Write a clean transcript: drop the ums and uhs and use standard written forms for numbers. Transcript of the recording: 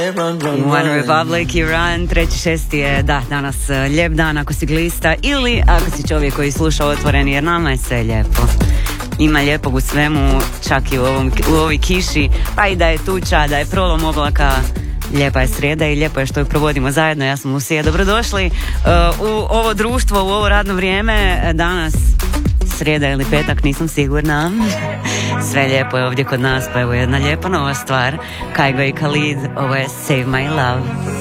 One Republic, Iran, 3.6. je danas lijep dan ako si glista ili ako si čovjek koji sluša Otvoreni, jer nama je sve lijepo. Ima lijepog u svemu, čak i u ovoj kiši, pa i da je tuča, da je prolom oblaka. Lijepa je srijeda i lijepo je što ju provodimo zajedno. Ja sam Lucija, dobrodošli u ovo društvo, u ovo radno vrijeme. Danas srijeda ili petak, nisam sigurna. Sve lijepo je ovdje kod nas, pa evo jedna lijepa nova stvar. Kygo i Khalid, ovo je Save My Love.